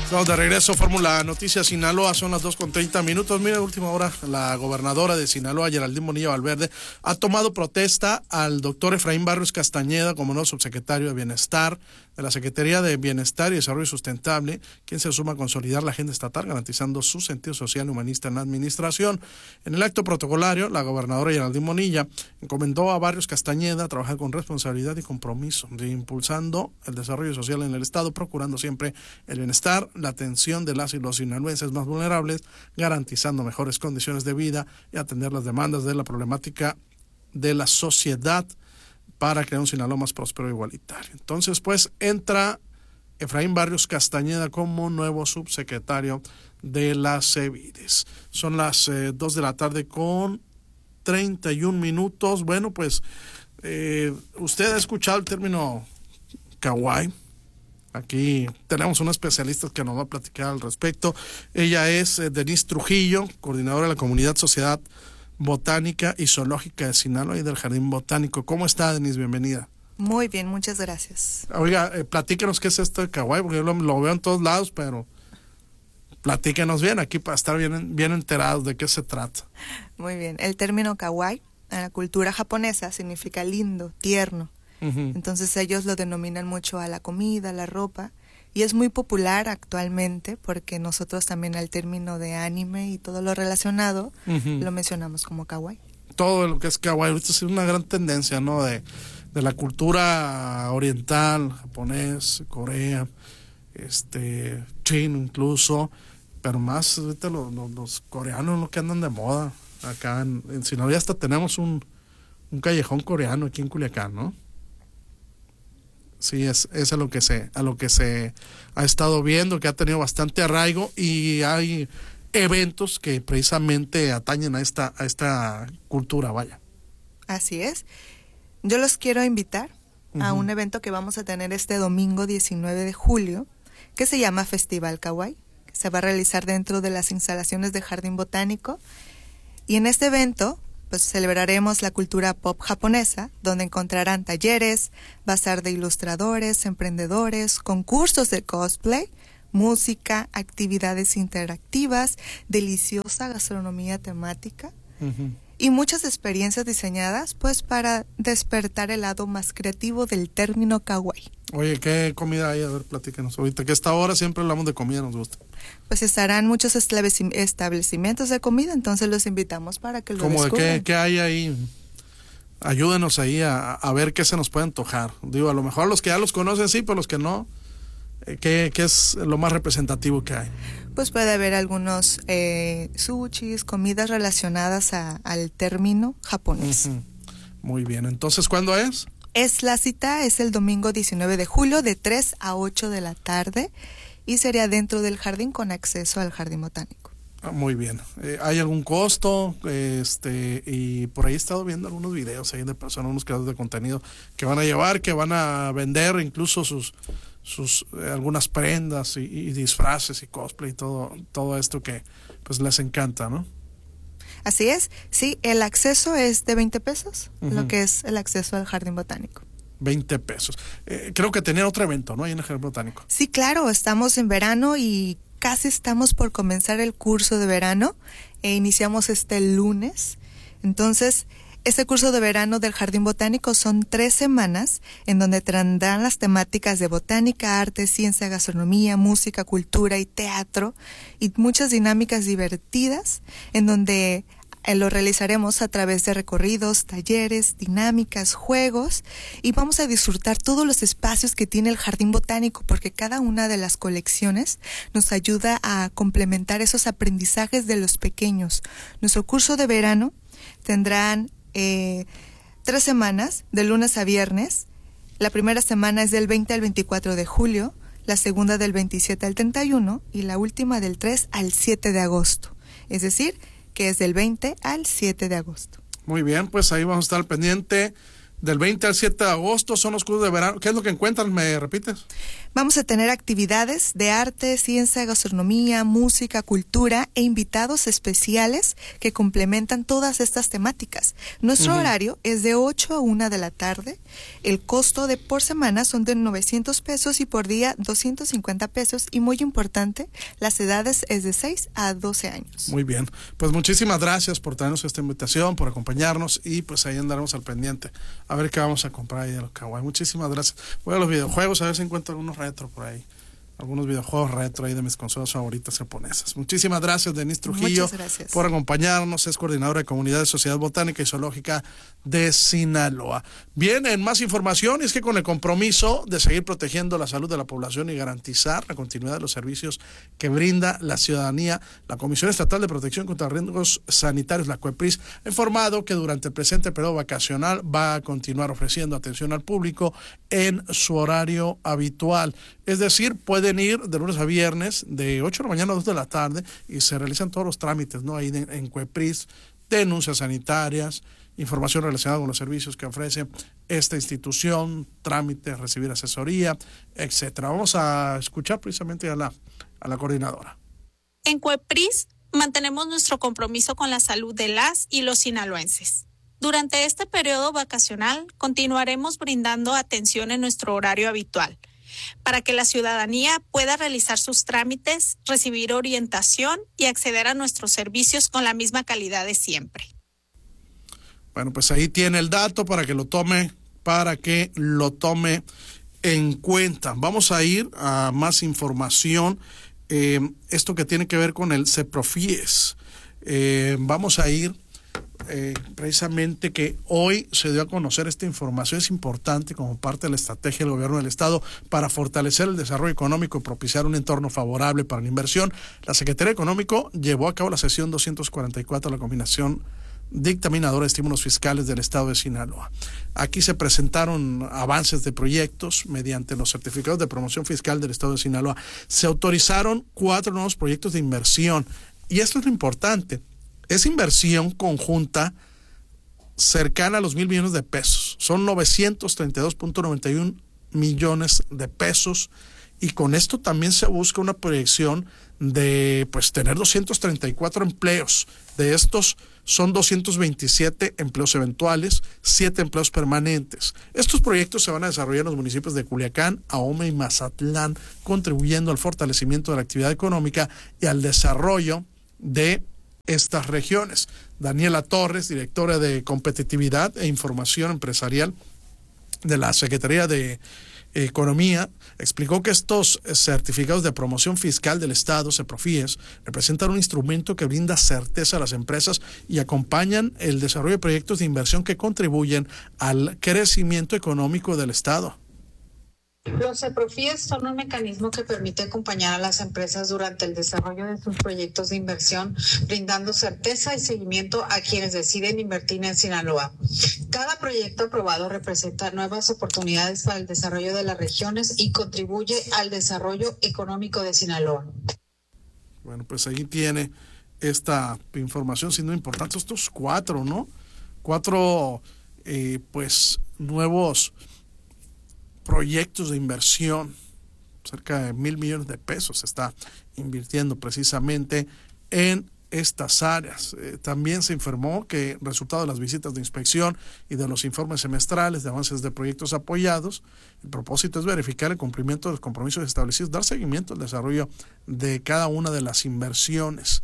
Estamos de regreso, Fórmula Noticias Sinaloa, son las 2:30. Mira, última hora, la gobernadora de Sinaloa, Geraldine Bonilla Valverde, ha tomado protesta al doctor Efraín Barrios Castañeda como nuevo subsecretario de Bienestar de la Secretaría de Bienestar y Desarrollo Sustentable, quien se suma a consolidar la agenda estatal, garantizando su sentido social y humanista en la administración. En el acto protocolario, la gobernadora Geraldine Bonilla encomendó a Barrios Castañeda trabajar con responsabilidad y compromiso, impulsando el desarrollo social en el Estado, procurando siempre el bienestar, la atención de las y los sinaloenses más vulnerables, garantizando mejores condiciones de vida y atender las demandas de la problemática de la sociedad para crear un Sinaloa más próspero e igualitario. Entonces, pues, entra Efraín Barrios Castañeda como nuevo subsecretario de la CEBIDES. Son las 2 de la tarde con 31. Bueno, pues, usted ha escuchado el término kawaii. Aquí tenemos una especialista que nos va a platicar al respecto. Ella es Denise Trujillo, coordinadora de la Comunidad Sociedad Botánica y Zoológica de Sinaloa y del Jardín Botánico. ¿Cómo está, Denise? Bienvenida. Muy bien, muchas gracias. Oiga, platíquenos qué es esto de kawaii, porque yo lo veo en todos lados, pero platíquenos bien aquí para estar bien enterados de qué se trata. Muy bien, el término kawaii en la cultura japonesa significa lindo, tierno. Uh-huh. Entonces ellos lo denominan mucho a la comida, a la ropa, y es muy popular actualmente porque nosotros también al término de anime y todo lo relacionado, uh-huh, lo mencionamos como kawaii. Todo lo que es kawaii, ahorita es una gran tendencia, ¿no? De la cultura oriental, japonés, Corea, chino incluso, pero más ahorita los coreanos lo que andan de moda. Acá en Sinaloa hasta tenemos un callejón coreano aquí en Culiacán, ¿no? Sí, es a lo que se ha estado viendo, que ha tenido bastante arraigo, y hay eventos que precisamente atañen a esta cultura, vaya. Así es. Yo los quiero invitar, uh-huh, a un evento que vamos a tener este domingo 19 de julio, que se llama Festival Kawaii, que se va a realizar dentro de las instalaciones de Jardín Botánico, y en este evento pues celebraremos la cultura pop japonesa, donde encontrarán talleres, bazar de ilustradores, emprendedores, concursos de cosplay, música, actividades interactivas, deliciosa gastronomía temática, uh-huh, y muchas experiencias diseñadas pues para despertar el lado más creativo del término kawaii. Oye, ¿qué comida hay? A ver, platícanos. Ahorita que a esta hora siempre hablamos de comida, nos gusta. Pues estarán muchos establecimientos de comida, entonces los invitamos para que lo descubran. ¿Cómo de qué hay ahí? Ayúdenos ahí a ver qué se nos puede antojar. Digo, a lo mejor los que ya los conocen sí, pero los que no, ¿qué es lo más representativo que hay? Pues puede haber algunos sushis, comidas relacionadas al término japonés. Uh-huh. Muy bien, entonces, ¿cuándo es? La cita es el domingo 19 de julio de 3 a 8 de la tarde y sería dentro del jardín con acceso al Jardín Botánico. Muy bien. ¿Hay algún costo? Y por ahí he estado viendo algunos videos ahí de personas, unos creadores de contenido que van a llevar, que van a vender incluso sus algunas prendas y disfraces y cosplay y todo esto que pues les encanta, ¿no? Así es, sí, el acceso es de 20 pesos, uh-huh, lo que es el acceso al Jardín Botánico. 20 pesos. Creo que tenía otro evento, ¿no? Ahí en el Jardín Botánico. Sí, claro, estamos en verano y casi estamos por comenzar el curso de verano. Iniciamos este lunes. Entonces, este curso de verano del Jardín Botánico son 3 semanas en donde tendrán las temáticas de botánica, arte, ciencia, gastronomía, música, cultura y teatro y muchas dinámicas divertidas en donde lo realizaremos a través de recorridos, talleres, dinámicas, juegos y vamos a disfrutar todos los espacios que tiene el Jardín Botánico porque cada una de las colecciones nos ayuda a complementar esos aprendizajes de los pequeños. Nuestro curso de verano tendrán 3 semanas, de lunes a viernes. La primera semana es del 20 al 24 de julio, la segunda del 27 al 31 y la última del 3 al 7 de agosto. Es decir, que es del 20 al 7 de agosto. Muy bien, pues ahí vamos a estar al pendiente Del 20 al 7 de agosto son los cursos de verano. ¿Qué es lo que encuentran? ¿Me repites? Vamos a tener actividades de arte, ciencia, gastronomía, música, cultura e invitados especiales que complementan todas estas temáticas. Nuestro horario es de 8 a 1 de la tarde. El costo de por semana son de 900 pesos y por día 250 pesos. Y muy importante, las edades es de 6 a 12 años. Muy bien. Pues muchísimas gracias por traernos esta invitación, por acompañarnos y pues ahí andaremos al pendiente. A ver qué vamos a comprar ahí de los Kawaii. Muchísimas gracias. Voy a los videojuegos a ver si encuentro algunos retro por ahí. Algunos videojuegos retro ahí de mis consolas favoritas japonesas. Muchísimas gracias, Denise Trujillo, por acompañarnos. Es coordinadora de Comunidad de Sociedad Botánica y Zoológica de Sinaloa. Bien, en más información, es que con el compromiso de seguir protegiendo la salud de la población y garantizar la continuidad de los servicios que brinda la ciudadanía, la Comisión Estatal de Protección contra Riesgos Sanitarios, la COEPRIS, ha informado que durante el presente periodo vacacional va a continuar ofreciendo atención al público en su horario habitual. Es decir, pueden ir de lunes a viernes de 8 de la mañana a 2 de la tarde y se realizan todos los trámites, ¿no? Ahí en COEPRIS, denuncias sanitarias, información relacionada con los servicios que ofrece esta institución, trámites, recibir asesoría, etcétera. Vamos a escuchar precisamente a la coordinadora. En COEPRIS mantenemos nuestro compromiso con la salud de las y los sinaloenses. Durante este periodo vacacional continuaremos brindando atención en nuestro horario habitual, para que la ciudadanía pueda realizar sus trámites, recibir orientación y acceder a nuestros servicios con la misma calidad de siempre. Bueno, pues ahí tiene el dato para que lo tome en cuenta. Vamos a ir a más información, esto que tiene que ver con el CEPROFIES. Vamos a ir precisamente que hoy se dio a conocer esta información. Es importante como parte de la estrategia del gobierno del estado para fortalecer el desarrollo económico y propiciar un entorno favorable para la inversión. La Secretaría de Económico llevó a cabo la sesión 244 de la Combinación Dictaminadora de Estímulos Fiscales del estado de Sinaloa. Aquí se presentaron avances de proyectos mediante los certificados de promoción fiscal del estado de Sinaloa. Se autorizaron 4 nuevos proyectos de inversión y esto es lo importante. Es inversión conjunta cercana a los 1,000 millones de pesos. Son 932.91 millones de pesos. Y con esto también se busca una proyección de pues tener 234 empleos. De estos son 227 empleos eventuales, 7 empleos permanentes. Estos proyectos se van a desarrollar en los municipios de Culiacán, Ahome y Mazatlán, contribuyendo al fortalecimiento de la actividad económica y al desarrollo de estas regiones. Daniela Torres, directora de Competitividad e Información Empresarial de la Secretaría de Economía, explicó que estos certificados de promoción fiscal del Estado, CEPROFIES, representan un instrumento que brinda certeza a las empresas y acompañan el desarrollo de proyectos de inversión que contribuyen al crecimiento económico del Estado. Los CEPROFIES son un mecanismo que permite acompañar a las empresas durante el desarrollo de sus proyectos de inversión, brindando certeza y seguimiento a quienes deciden invertir en Sinaloa. Cada proyecto aprobado representa nuevas oportunidades para el desarrollo de las regiones y contribuye al desarrollo económico de Sinaloa. Bueno, pues ahí tiene esta información, siendo importante estos 4, ¿no? 4, pues, nuevos proyectos de inversión, cerca de 1,000 millones de pesos se está invirtiendo precisamente en estas áreas. También se informó que resultado de las visitas de inspección y de los informes semestrales de avances de proyectos apoyados, el propósito es verificar el cumplimiento de los compromisos establecidos, dar seguimiento al desarrollo de cada una de las inversiones.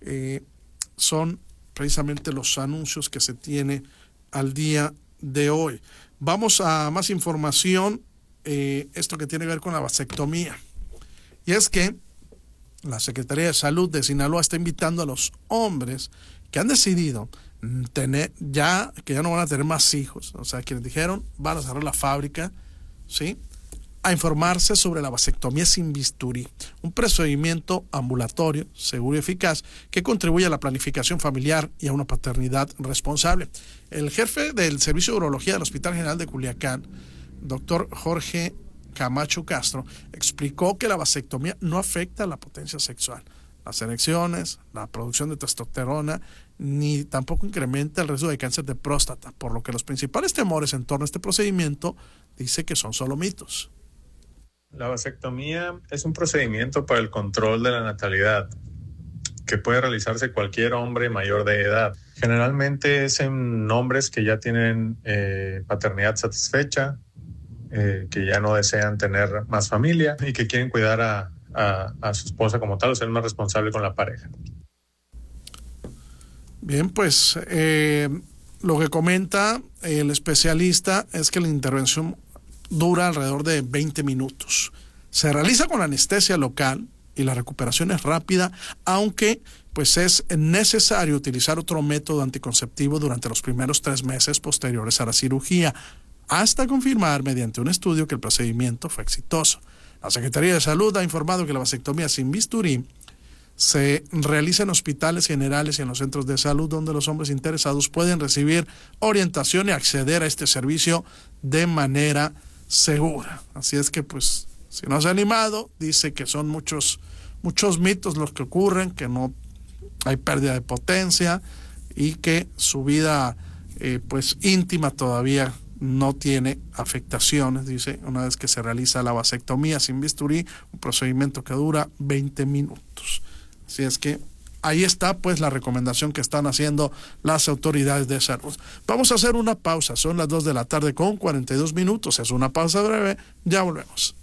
Son precisamente los anuncios que se tiene al día de hoy. Vamos a más información, esto que tiene que ver con la vasectomía. Y es que la Secretaría de Salud de Sinaloa está invitando a los hombres que han decidido que ya no van a tener más hijos, o sea, quienes dijeron van a cerrar la fábrica, ¿sí?, a informarse sobre la vasectomía sin bisturí, un procedimiento ambulatorio, seguro y eficaz, que contribuye a la planificación familiar y a una paternidad responsable. El jefe del Servicio de Urología del Hospital General de Culiacán, doctor Jorge Camacho Castro, explicó que la vasectomía no afecta a la potencia sexual. las erecciones, la producción de testosterona, ni tampoco incrementa el riesgo de cáncer de próstata, por lo que los principales temores en torno a este procedimiento dice que son solo mitos. La vasectomía es un procedimiento para el control de la natalidad que puede realizarse cualquier hombre mayor de edad. Generalmente es en hombres que ya tienen paternidad satisfecha, que ya no desean tener más familia y que quieren cuidar a su esposa como tal, o ser más responsable con la pareja. Bien, pues lo que comenta el especialista es que la intervención dura alrededor de 20 minutos. Se realiza con anestesia local y la recuperación es rápida, aunque pues es necesario utilizar otro método anticonceptivo durante los primeros 3 meses posteriores a la cirugía, hasta confirmar mediante un estudio que el procedimiento fue exitoso. La Secretaría de Salud ha informado que la vasectomía sin bisturí se realiza en hospitales generales y en los centros de salud, donde los hombres interesados pueden recibir orientación y acceder a este servicio de manera segura. Así es que, pues, si no se ha animado, dice que son muchos mitos los que ocurren, que no hay pérdida de potencia y que su vida pues íntima todavía no tiene afectaciones, dice, una vez que se realiza la vasectomía sin bisturí, un procedimiento que dura 20 minutos. Así es que ahí está pues la recomendación que están haciendo las autoridades de salud. Vamos a hacer una pausa, son las 2 de la tarde con 42 minutos, es una pausa breve, ya volvemos.